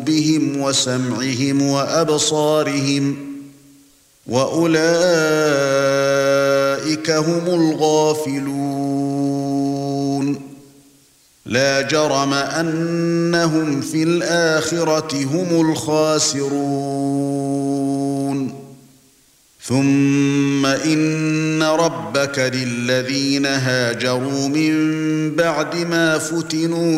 قلوبهم وسمعهم وأبصارهم وأولئك هم الغافلون لا جرم أنهم في الآخرة هم الخاسرون ثم إن ربك للذين هاجروا من بعد ما فتنوا